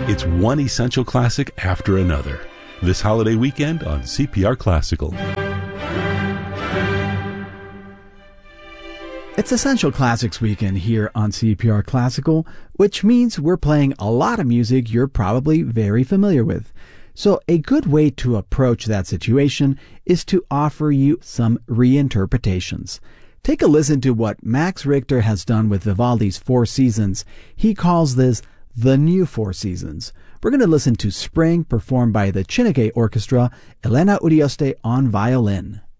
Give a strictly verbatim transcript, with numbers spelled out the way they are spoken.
It's one essential classic after another. This holiday weekend on C P R Classical. It's Essential Classics weekend here on C P R Classical, which means we're playing a lot of music you're probably very familiar with. So a good way to approach that situation is to offer you some reinterpretations. Take a listen to what Max Richter has done with Vivaldi's Four Seasons. He calls this the new Four Seasons. We're going to listen to Spring performed by the Chineke Orchestra, Elena Urioste on violin.